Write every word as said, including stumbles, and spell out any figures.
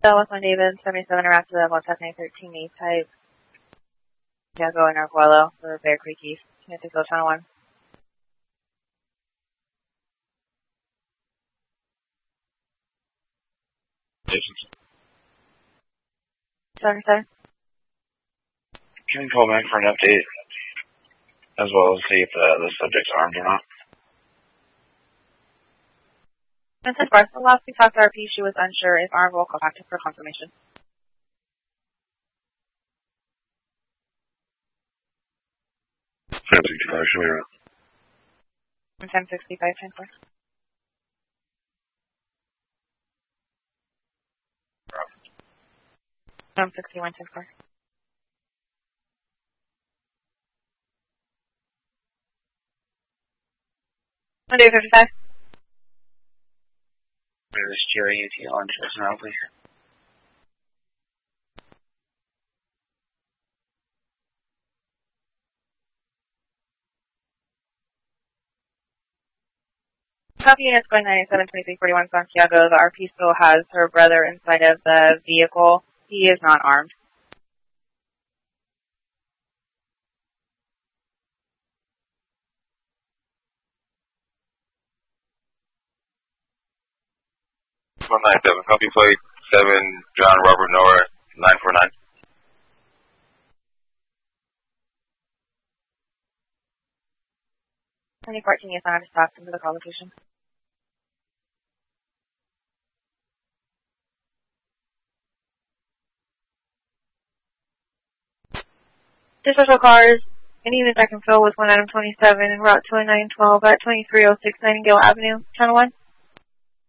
That was on David, seventy-seven Arasta, Montana thirteen E type. Santiago and Arguello for Bear Creek East. Can I take those channel one? Sorry, sir. Can you call back for an update, as well as see if uh, the subject's armed or not? And so far, the last we talked to R P, she was unsure if armed. Will call back for confirmation. ten sixty-five, show me around. ten sixty-five, ten four. ten sixty-one, ten four. Monday fifty-five. This Jerry U T on personnel, please. Copy units going ninety-seven twenty-three forty-one Santiago. The R P still has her brother inside of the vehicle. He is not armed. one nine seven, copy plate seven, John Robert Noah, nine four nine. twenty fourteen is not stopped into the call location. Two special cars, any unit that can fill with one item twenty-seven, en route to a nine twelve at twenty-three oh six Nightingale Avenue, channel one.